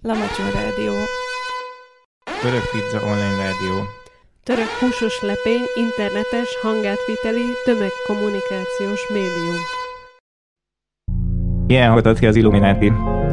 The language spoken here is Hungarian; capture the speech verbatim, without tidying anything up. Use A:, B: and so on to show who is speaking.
A: Lamacsó Rádió.
B: Török Pizza Online Rádió.
A: Török húsos lepény, internetes, hangátviteli, tömegkommunikációs médium.
B: Ilyen hatott ki az Illuminati.